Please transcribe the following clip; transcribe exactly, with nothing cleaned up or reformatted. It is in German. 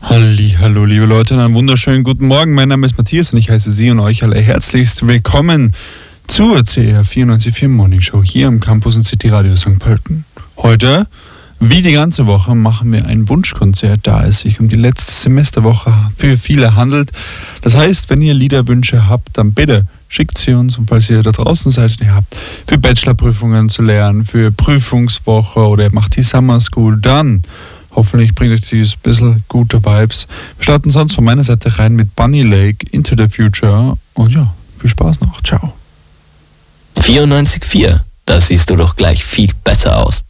Halli, hallo liebe Leute, einen wunderschönen guten Morgen. Mein Name ist Matthias und ich heiße Sie und euch alle herzlichst willkommen zur C R vierundneunzig Komma vier Morning Show hier am Campus und City Radio Sankt Pölten. Heute, wie die ganze Woche, machen wir ein Wunschkonzert, da es sich um die letzte Semesterwoche für viele handelt. Das heißt, wenn ihr Liederwünsche habt, dann bitte schickt sie uns, und falls ihr da draußen seid und ihr habt für Bachelorprüfungen zu lernen, für Prüfungswoche oder ihr macht die Summer School, dann hoffentlich bringt euch dieses bisschen gute Vibes. Wir starten sonst von meiner Seite rein mit Bunny Lake, Into the Future. Und ja, viel Spaß noch. Ciao. vierundneunzig Komma vier, da siehst du doch gleich viel besser aus.